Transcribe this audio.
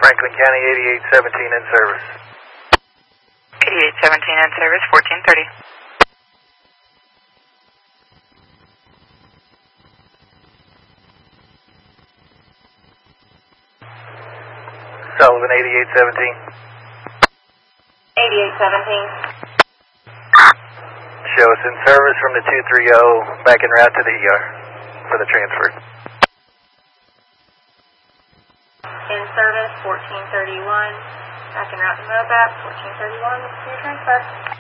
Franklin County 8817 in service. 8817 in service, 1430. Sullivan 8817. 8817. Show us in service from the 230, back en route to the ER for the transfer. In service, 1431. Back en route to MOBAP, 1431 for your transfer.